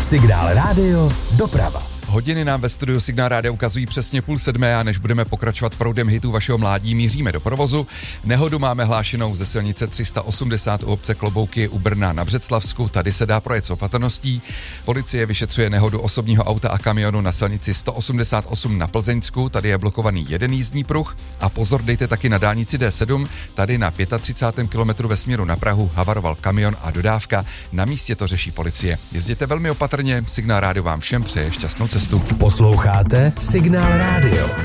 Signál Rádio doprava. Hodiny nám ve studiu Signál Rádia ukazují přesně 6:30 a než budeme pokračovat proudem hitů vašeho mládí, míříme do provozu. Nehodu máme hlášenou ze silnice 380 u obce Klobouky u Brna na Břeclavsku. Tady se dá projet s opatrností. Policie vyšetřuje nehodu osobního auta a kamionu na silnici 188 na Plzeňsku. Tady je blokovaný jeden jízdní pruh. A pozor, dejte taky na dálnici D7. Tady na 35. kilometru ve směru na Prahu havaroval kamion a dodávka. Na místě to řeší policie. Jezděte velmi opatrně. Signál Rádio vám všem přeje šťastnou cestu. Posloucháte Signál Rádio.